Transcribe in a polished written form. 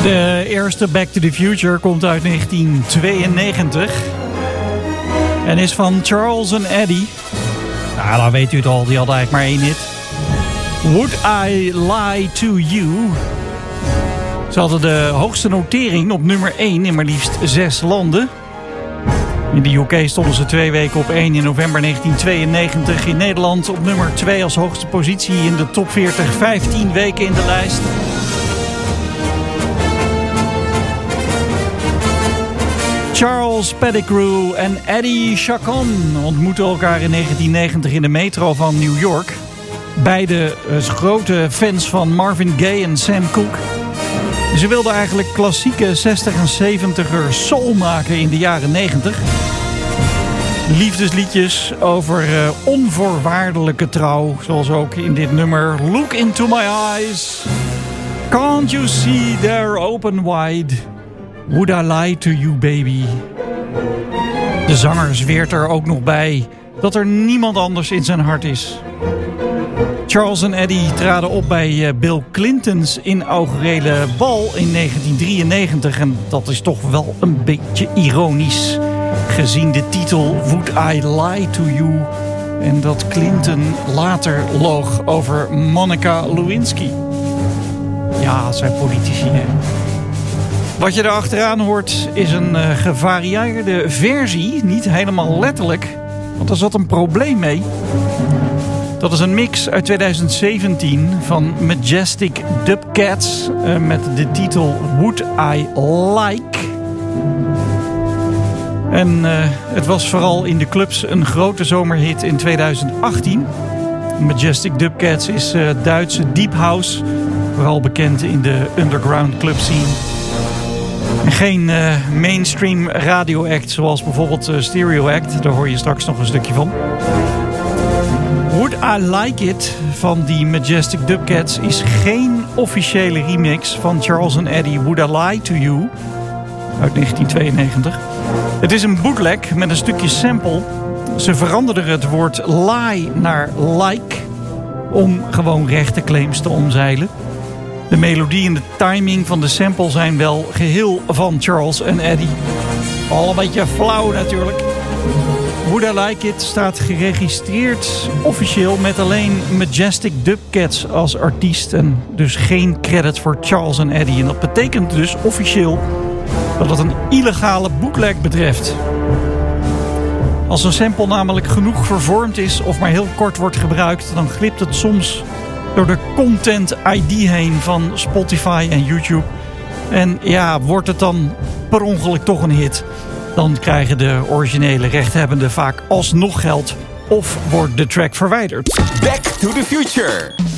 De eerste Back to the Future komt uit 1992 en is van Charles en Eddie. Nou, dan weet u het al, die hadden eigenlijk maar één hit. Would I Lie to You? Ze hadden de hoogste notering op nummer 1 in maar liefst 6 landen. In de UK stonden ze 2 weken op 1 in november 1992. In Nederland op nummer 2 als hoogste positie in de top 40. 15 weken in de lijst. Charles Pettigrew en Eddie Chacon ontmoetten elkaar in 1990 in de metro van New York. Beide grote fans van Marvin Gaye en Sam Cooke. Ze wilden eigenlijk klassieke 60 en 70er soul maken in de jaren 90. Liefdesliedjes over onvoorwaardelijke trouw, zoals ook in dit nummer. Look into my eyes, can't you see they're open wide? Would I lie to you, baby? De zanger zweert er ook nog bij dat er niemand anders in zijn hart is. Charles en Eddie traden op bij Bill Clinton's inaugurele bal in 1993. En dat is toch wel een beetje ironisch, gezien de titel Would I Lie to You? En dat Clinton later loog over Monica Lewinsky. Ja, het zijn politici, hè. Wat je er achteraan hoort is een gevarieerde versie, niet helemaal letterlijk, want er zat een probleem mee. Dat is een mix uit 2017 van Majestic Dubcats met de titel Would I Like. En het was vooral in de clubs een grote zomerhit in 2018. Majestic Dubcats is Duitse deep house, vooral bekend in de underground club scene. Geen mainstream radioact zoals bijvoorbeeld Stereo Act. Daar hoor je straks nog een stukje van. Would I Like It van die Majestic Dubcats is geen officiële remix van Charles en Eddie Would I Lie to You uit 1992. Het is een bootleg met een stukje sample. Ze veranderden het woord lie naar like om gewoon rechterclaims te omzeilen. De melodie en de timing van de sample zijn wel geheel van Charles en Eddie. Al een beetje flauw natuurlijk. Would I Like It staat geregistreerd officieel met alleen Majestic Dubcats als artiest. En dus geen credit voor Charles en Eddie. En dat betekent dus officieel dat het een illegale bootleg betreft. Als een sample namelijk genoeg vervormd is of maar heel kort wordt gebruikt, dan glipt het soms door de Content ID heen van Spotify en YouTube. En ja, wordt het dan per ongeluk toch een hit, dan krijgen de originele rechthebbenden vaak alsnog geld of wordt de track verwijderd. Back to the Future.